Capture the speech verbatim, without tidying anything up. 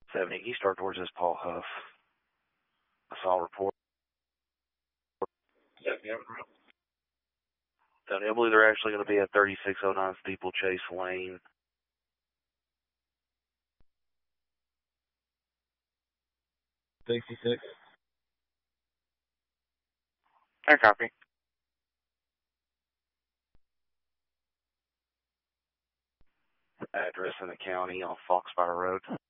seventy east, start towards this Paul Huff. I saw a report. Yep. I believe they're actually going to be at thirty-six oh nine Steeplechase Lane. sixty-six. I copy. Address in the county on Foxfire Road.